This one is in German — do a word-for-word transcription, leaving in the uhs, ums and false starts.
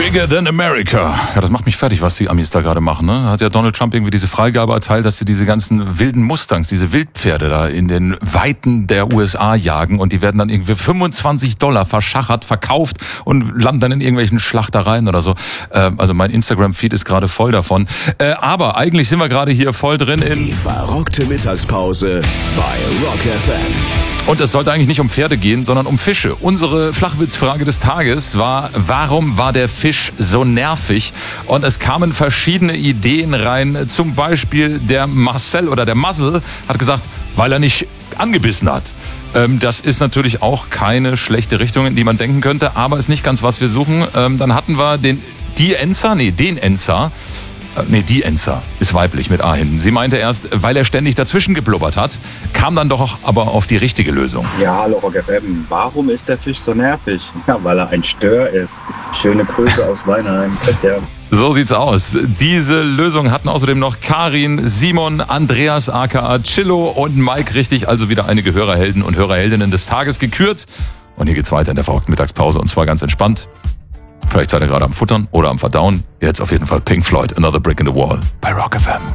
Bigger than America. Ja, das macht mich fertig, was die Amis da gerade machen. Ne? Hat ja Donald Trump irgendwie diese Freigabe erteilt, dass sie diese ganzen wilden Mustangs, diese Wildpferde da in den Weiten der U S A jagen und die werden dann irgendwie fünfundzwanzig Dollar verschachert, verkauft und landen dann in irgendwelchen Schlachtereien oder so. Äh, also mein Instagram-Feed ist gerade voll davon. Äh, aber eigentlich sind wir gerade hier voll drin in... Die verrockte Mittagspause bei Rock F M. Und es sollte eigentlich nicht um Pferde gehen, sondern um Fische. Unsere Flachwitzfrage des Tages war, warum war der Fisch so nervig? Und es kamen verschiedene Ideen rein. Zum Beispiel der Marcel oder der Marcel hat gesagt, weil er nicht angebissen hat. Ähm, das ist natürlich auch keine schlechte Richtung, in die man denken könnte, aber ist nicht ganz, was wir suchen. Ähm, dann hatten wir den, die Enzer, nee, den Enzer. Nee, die Enzer ist weiblich mit A hinten. Sie meinte erst, weil er ständig dazwischen geblubbert hat, kam dann doch aber auf die richtige Lösung. Ja, hallo Rock F M. Warum ist der Fisch so nervig? Ja, weil er ein Stör ist. Schöne Grüße aus Weinheim. Christian. So sieht's aus. Diese Lösung hatten außerdem noch Karin, Simon, Andreas aka Chillo und Mike richtig, also wieder einige Hörerhelden und Hörerheldinnen des Tages gekürt. Und hier geht's weiter in der verrückten Mittagspause und zwar ganz entspannt. Vielleicht seid ihr gerade am Futtern oder am Verdauen. Jetzt auf jeden Fall Pink Floyd, Another Brick in the Wall bei Rock F M.